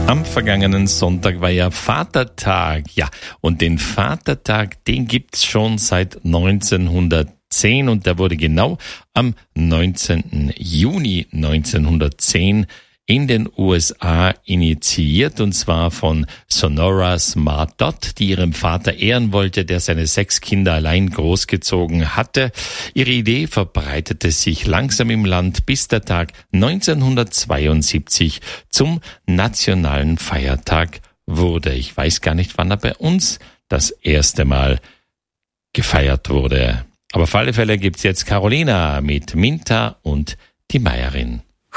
Am vergangenen Sonntag war ja Vatertag. Ja, und den Vatertag, den gibt's schon seit 1910 und der wurde genau am 19. Juni 1910 in den USA initiiert, und zwar von Sonora Smart Dot, die ihrem Vater ehren wollte, der seine 6 Kinder allein großgezogen hatte. Ihre Idee verbreitete sich langsam im Land, bis der Tag 1972 zum nationalen Feiertag wurde. Ich weiß gar nicht, wann er bei uns das erste Mal gefeiert wurde. Aber auf alle Fälle gibt's jetzt Carolina mit Minta und die Meierin.